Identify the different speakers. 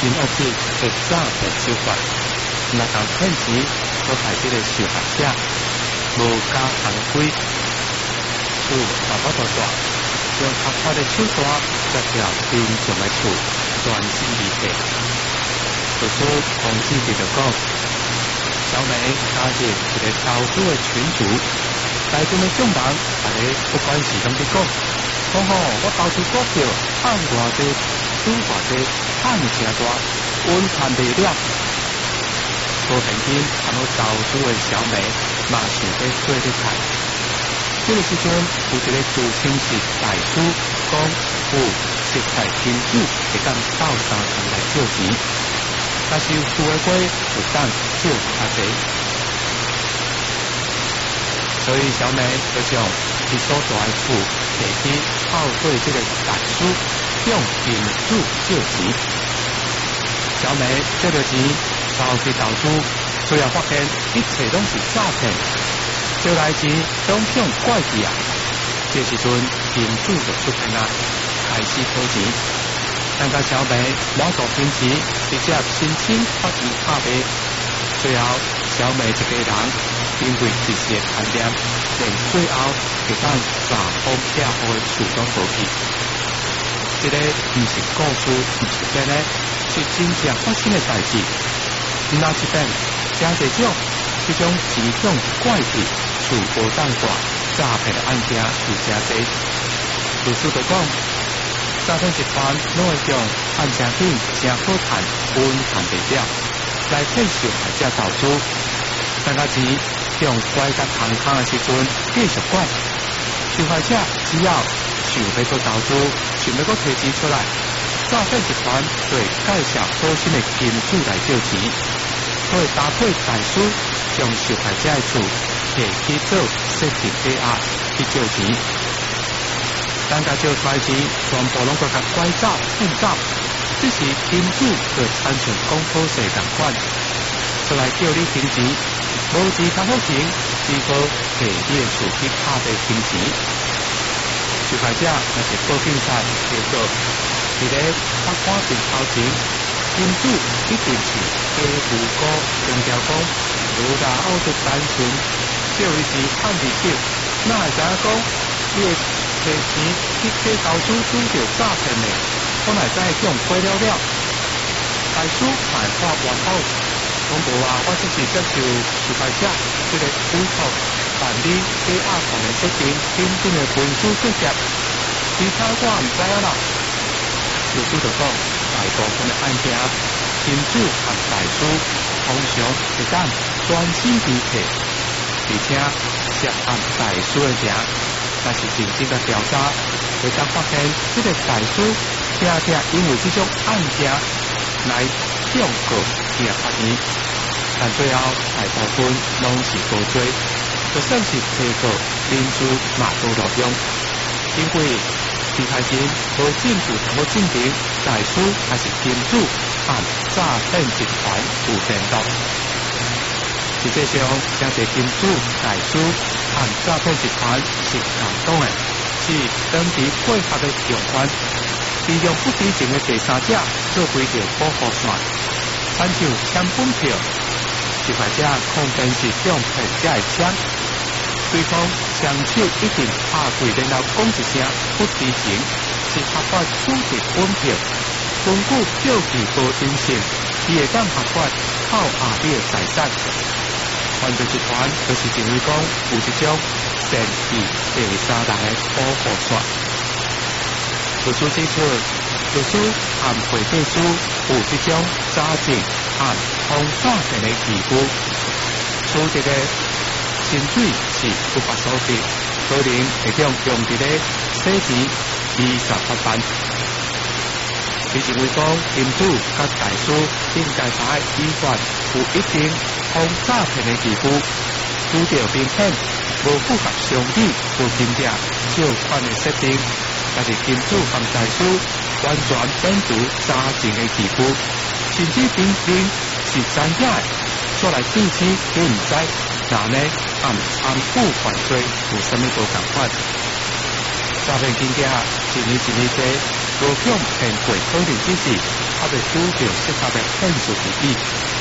Speaker 1: 真恶质嘅诈骗手法，若共骗钱所害这个受害者无加行规，厝大把大大，用合法的手段接条贫穷的厝，全身而退。律师洪志杰就讲，小美加入一个投资的群组，内中的众人大家不管是拢在讲，我投资股票赚偌济，输偌济，赚诚大，稳赚不了。无现金还冇投资的小美，马想要做啲赚。这个时阵有一个自称是大师讲，有识财金主会当斗相共来借钱，但是有厝的话会当借较济。所以小美就将其所住的厝摕去泡对这个大师向金主借钱。小美借到钱，走去投资，最后发现一切拢是诈骗，借来钱拢向怪去啊！这时阵金主就出现啦，开始讨钱。但甲小美满足金钱，直接申请法院拍卖。最后小美一家人因为一时的贪念，连最后会当查封下户的厝都无去。这个不是故事，不是真的，是真正发生的代志。那一边真侪种这种钱向怪去、厝无当挂、诈骗的案件有真侪。律师就讲，诈骗集团拢会将案件顶真好赚、稳赚不了，来骗受害者投资。等到钱向拐甲空空的时阵，继续拐。受害者只要想要做投资，想要做提钱出来，诈骗集团就会介绍好心的金主来借钱，就会搭配大师将受害者的厝摕去做设定抵押去借钱。等甲借出来钱，全部拢搁甲拐走、骗走，只是金主就单纯讲好势同款，出来叫你还钱，无钱较好钱，只好摕你的厝去拍卖还钱。受害者若是报警察结果，伫咧法官面头前，金主一定是假无辜、强调讲，如大澳就单纯借伊钱趁利息，哪会知影讲你会摕钱去假投资拄着诈骗的，我哪会知这种过了了？大师大话冤口，讲无啊，我只是接受受害者这个委托办理抵押权的设定等等的文书作业，其他我唔知影啦。律师就讲，大部分的案件，金主和大师通常会当专心地摕，而且涉案大师的名，但是认真的调查，会当发现这个大师正正因为这种案件来向告并法院，但最后大部分拢是无罪，就算是提告人数嘛都录用，因为被害人无证据通过证明大师还是金主和诈骗集团有联络。实际上，这些金主、大师和诈骗集团是共党的，是当地配合的用权，利用不知情的第三者做规条保护线，亲像抢本票，受害者抗辩是用骗者的枪，对方双手一定拍跪然后讲一声不知情，是合法处置本票，根据救济无真性，伊会当合法扣下你的财产。犯罪集团就是认为讲有一种善意第三人的保护线。律师指出，律师和会计师有这种查证和防诈骗的义务，处这个薪水是不法所得，可能会将用伫咧洗钱28万。伊认为讲，金主甲大师应该在依法有一定防诈骗的义务，拄着明显无符合常理无金额借款的设定，但是金主和大师完全免除查证的义务，甚至明明是真假的，出来证钱都唔知，那呢和参与犯罪有什么无同款？诈骗金额一年一年多， 无强骗过可能只是还未拄着适合的骗术而已。